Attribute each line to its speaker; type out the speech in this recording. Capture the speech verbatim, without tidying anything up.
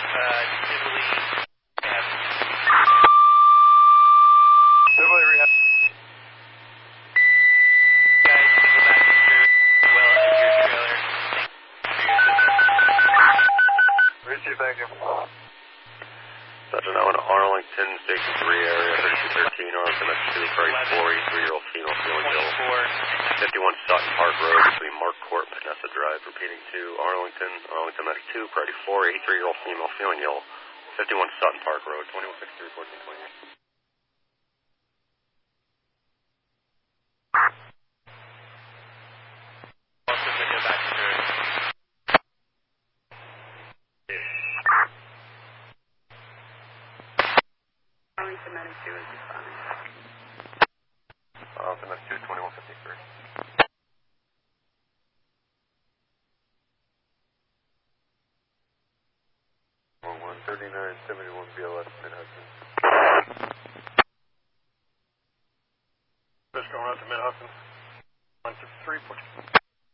Speaker 1: uh, Tivoli rehab.
Speaker 2: Tivoli rehab.
Speaker 1: Guys, can go back to your, as well as your trailer. Thank you for your assistance.
Speaker 2: Richie, thank you.
Speaker 3: Sergeant Owen, Arlington, Station three area, thirty-two thirteen, Arlington, that's two, thirty-four, eighty-three-year-old female feeling ill. fifty-one Sutton Park Road between Mark Court and Vanessa Drive, repeating to Arlington, Arlington, that's two, priority four, eighty-three-year-old female feeling ill. fifty-one Sutton Park Road, twenty-one sixty-three, fourteen twenty-eight.
Speaker 1: Also, we go back to your
Speaker 4: Arlington Medic two is responding.
Speaker 3: Arlington, that's two, twenty-one fifty-three. one thirty-nine seventy-one B L S, Mid-Hudson.
Speaker 2: Just going out to Mid-Hudson.